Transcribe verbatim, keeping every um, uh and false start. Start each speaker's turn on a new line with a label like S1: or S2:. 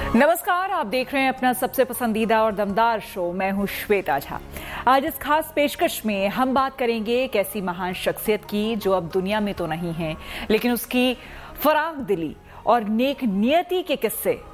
S1: नमस्कार, आप देख रहे हैं अपना सबसे पसंदीदा और दमदार शो। मैं हूं श्वेता झा। आज इस खास पेशकश में हम बात करेंगे एक ऐसी महान शख्सियत की जो अब दुनिया में तो नहीं है, लेकिन उसकी फराख दिली और नेक नियति के किस्से